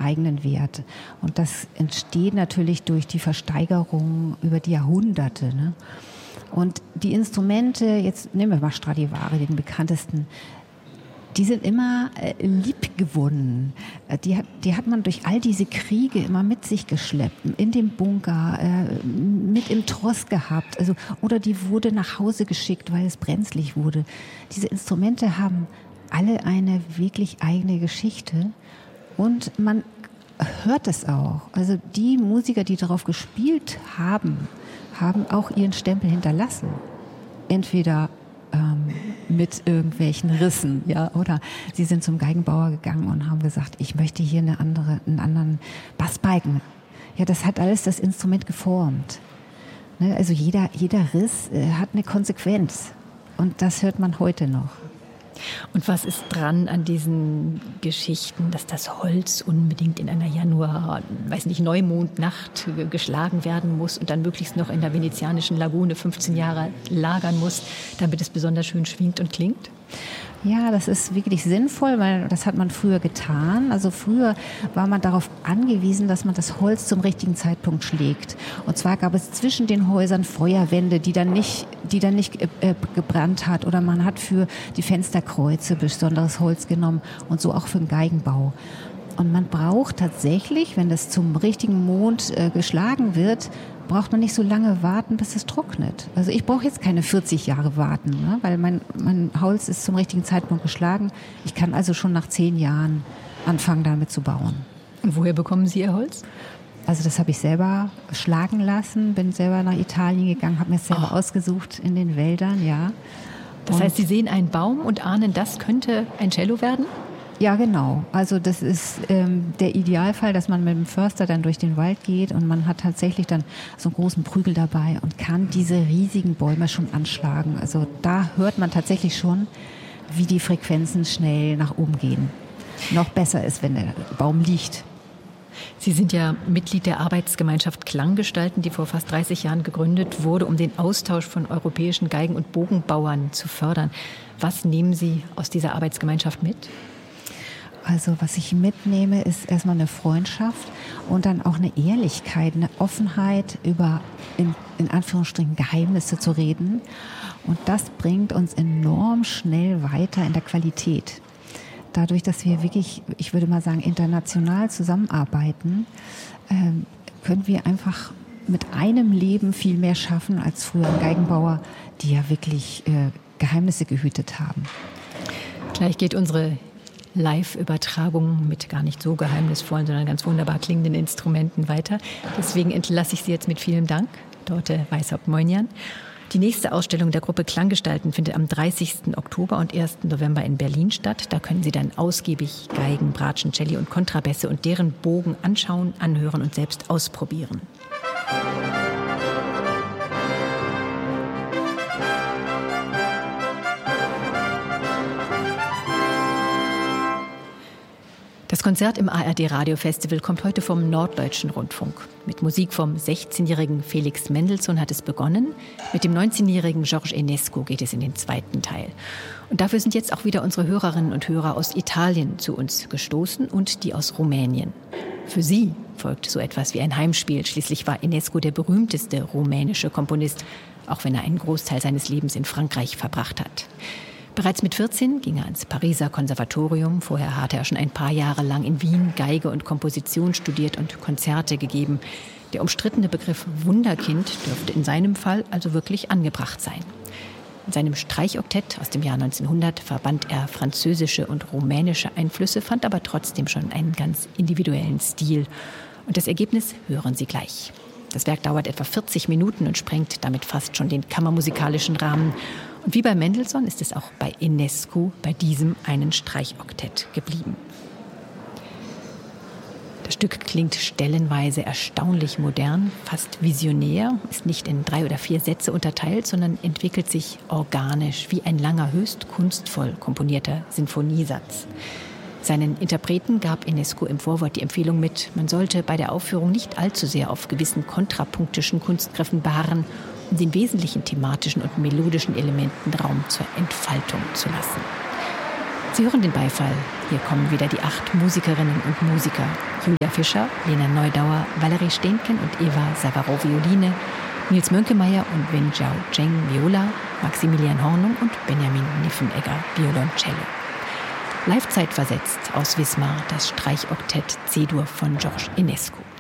eigenen Wert. Und das entsteht natürlich durch die Versteigerung über die Jahrhunderte, ne? Und die Instrumente, jetzt nehmen wir mal Stradivari, den bekanntesten, die sind immer liebgewonnen. Die hat man durch all diese Kriege immer mit sich geschleppt, in dem Bunker, mit im Tross gehabt. Also, oder die wurde nach Hause geschickt, weil es brenzlig wurde. Diese Instrumente haben alle eine wirklich eigene Geschichte und man hört es auch. Also die Musiker, die darauf gespielt haben, haben auch ihren Stempel hinterlassen. Entweder mit irgendwelchen Rissen, ja, oder sie sind zum Geigenbauer gegangen und haben gesagt, ich möchte hier einen anderen Bassbalken. Ja, das hat alles das Instrument geformt. Ne? Also jeder Riss hat eine Konsequenz und das hört man heute noch. Und was ist dran an diesen Geschichten, dass das Holz unbedingt in einer Neumondnacht geschlagen werden muss und dann möglichst noch in der venezianischen Lagune 15 Jahre lagern muss, damit es besonders schön schwingt und klingt? Ja, das ist wirklich sinnvoll, weil das hat man früher getan. Also früher war man darauf angewiesen, dass man das Holz zum richtigen Zeitpunkt schlägt. Und zwar gab es zwischen den Häusern Feuerwände, die dann nicht gebrannt hat. Oder man hat für die Fensterkreuze besonderes Holz genommen und so auch für den Geigenbau. Und man braucht tatsächlich, wenn das zum richtigen Mond geschlagen wird, braucht man nicht so lange warten, bis es trocknet. Also ich brauche jetzt keine 40 Jahre warten, ne? Weil mein Holz ist zum richtigen Zeitpunkt geschlagen. Ich kann also schon nach 10 Jahren anfangen, damit zu bauen. Und woher bekommen Sie Ihr Holz? Also das habe ich selber schlagen lassen, bin selber nach Italien gegangen, habe mir das selber ausgesucht in den Wäldern, ja. Das heißt, Sie sehen einen Baum und ahnen, das könnte ein Cello werden? Ja, genau. Also das ist der Idealfall, dass man mit dem Förster dann durch den Wald geht und man hat tatsächlich dann so einen großen Prügel dabei und kann diese riesigen Bäume schon anschlagen. Also da hört man tatsächlich schon, wie die Frequenzen schnell nach oben gehen. Noch besser ist, wenn der Baum liegt. Sie sind ja Mitglied der Arbeitsgemeinschaft Klanggestalten, die vor fast 30 Jahren gegründet wurde, um den Austausch von europäischen Geigen- und Bogenbauern zu fördern. Was nehmen Sie aus dieser Arbeitsgemeinschaft mit? Also was ich mitnehme, ist erstmal eine Freundschaft und dann auch eine Ehrlichkeit, eine Offenheit, über in Anführungsstrichen Geheimnisse zu reden. Und das bringt uns enorm schnell weiter in der Qualität. Dadurch, dass wir wirklich, ich würde mal sagen, international zusammenarbeiten, können wir einfach mit einem Leben viel mehr schaffen als früher Geigenbauer, die ja wirklich Geheimnisse gehütet haben. Gleich geht unsere Live-Übertragung mit gar nicht so geheimnisvollen, sondern ganz wunderbar klingenden Instrumenten weiter. Deswegen entlasse ich Sie jetzt mit vielen Dank, Dorte Weishaupt-Moinian. Die nächste Ausstellung der Gruppe Klanggestalten findet am 30. Oktober und 1. November in Berlin statt. Da können Sie dann ausgiebig Geigen, Bratschen, Celli und Kontrabässe und deren Bogen anschauen, anhören und selbst ausprobieren. Das Konzert im ARD Radiofestival kommt heute vom Norddeutschen Rundfunk. Mit Musik vom 16-jährigen Felix Mendelssohn hat es begonnen. Mit dem 19-jährigen George Enescu geht es in den zweiten Teil. Und dafür sind jetzt auch wieder unsere Hörerinnen und Hörer aus Italien zu uns gestoßen und die aus Rumänien. Für sie folgt so etwas wie ein Heimspiel. Schließlich war Enescu der berühmteste rumänische Komponist, auch wenn er einen Großteil seines Lebens in Frankreich verbracht hat. Bereits mit 14 ging er ans Pariser Konservatorium. Vorher hatte er schon ein paar Jahre lang in Wien Geige und Komposition studiert und Konzerte gegeben. Der umstrittene Begriff Wunderkind dürfte in seinem Fall also wirklich angebracht sein. In seinem Streichoktett aus dem Jahr 1900 verband er französische und rumänische Einflüsse, fand aber trotzdem schon einen ganz individuellen Stil. Und das Ergebnis hören Sie gleich. Das Werk dauert etwa 40 Minuten und sprengt damit fast schon den kammermusikalischen Rahmen. Und wie bei Mendelssohn ist es auch bei Enescu, bei diesem einen Streichoktett geblieben. Das Stück klingt stellenweise erstaunlich modern, fast visionär, ist nicht in 3 oder 4 Sätze unterteilt, sondern entwickelt sich organisch wie ein langer, höchst kunstvoll komponierter Sinfoniesatz. Seinen Interpreten gab Enescu im Vorwort die Empfehlung mit, man sollte bei der Aufführung nicht allzu sehr auf gewissen kontrapunktischen Kunstgriffen beharren, um den wesentlichen thematischen und melodischen Elementen Raum zur Entfaltung zu lassen. Sie hören den Beifall. Hier kommen wieder die 8 Musikerinnen und Musiker. Julia Fischer, Lena Neudauer, Valerie Steenken und Eva Savarow Violine, Nils Mönkemeyer und Wen Jiao Zheng Viola, Maximilian Hornung und Benjamin Niffenegger Violoncello. Live zeitversetzt aus Wismar das Streichoktett C-Dur von Georges Enescu.